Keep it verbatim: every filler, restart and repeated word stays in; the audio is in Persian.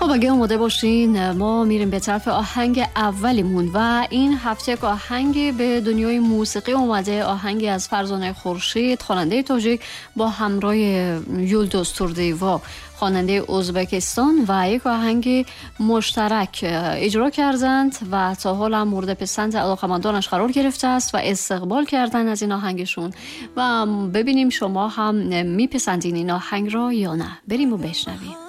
خب اگه آماده باشین ما میریم به طرف آهنگ اولیمون و این هفته که آهنگی به دنیای موسیقی اومده، آهنگی از فرزانه خورشید، خواننده تاجیک با همراه یولدوز توردیوا خواننده ازبکستان و یک آهنگ مشترک اجرا کردند و تا حالا مورد پسند علاقه‌مندانش قرار گرفته است و استقبال کردن از این آهنگشون و ببینیم شما هم میپسندین این آهنگ را یا نه. بریم و بشنویم.